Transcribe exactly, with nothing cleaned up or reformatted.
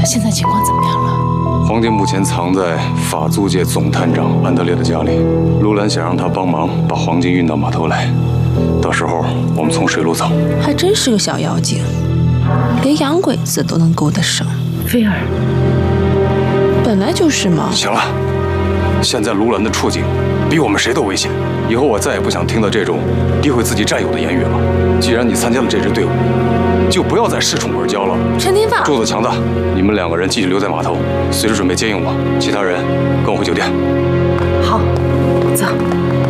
现在情况怎么样了？ 黄金目前藏在法租界总探长安德烈的家里，卢兰想让他帮忙把黄金运到码头来，到时候我们从水路走。 还真是个小妖精，连洋鬼子都能勾得上。 菲儿， 本来就是嘛。 行了，现在卢兰的处境比我们谁都危险，以后我再也不想听到这种诋毁自己战友的言语了。既然你参加了这支队伍，就不要再恃宠而骄了。 陈天放， 柱子强大，你们两个人继续留在码头，随时准备接应我。其他人跟我回酒店。 好，走。